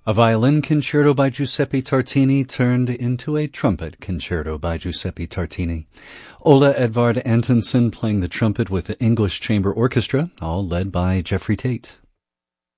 A violin concerto by Giuseppe Tartini turned into a trumpet concerto by Giuseppe Tartini. Ola Edvard Antonsen playing the trumpet with the English Chamber Orchestra, all led by Jeffrey Tate.